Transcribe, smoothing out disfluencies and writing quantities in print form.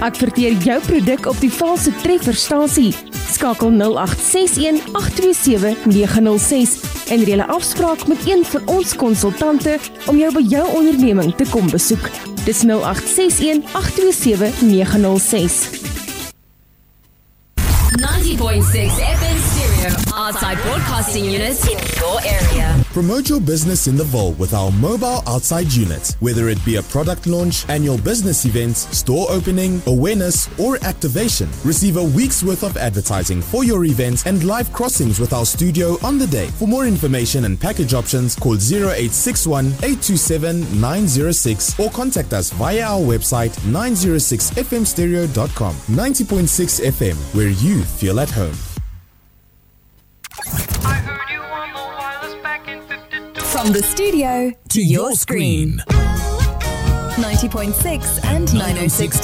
Adverteer jou produk op die valse trefferstasie. Skakel 0861 827 906 en reël 'n afspraak met een van ons konsultante om jou by jou onderneming te kom besoek. Dis 0861 827 906. 90.6 FM stereo, outside broadcasting units in your area. Promote your business in the Vaal with our mobile outside unit. Whether it be a product launch, annual business events, store opening, awareness, or activation, receive a week's worth of advertising for your events and live crossings with our studio on the day. For more information and package options, call 0861 827 906 or contact us via our website 906fmstereo.com. 90.6 FM, where you feel at home. From the studio to your screen. 90.6 and 906